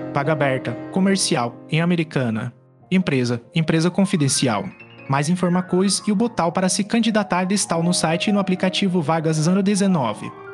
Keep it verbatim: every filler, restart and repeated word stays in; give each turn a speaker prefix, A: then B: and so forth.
A: Vaga aberta, comercial, em Americana. Empresa, empresa confidencial. Mais informações e o botão para se candidatar estão no site e no aplicativo Vagas ano dezenove.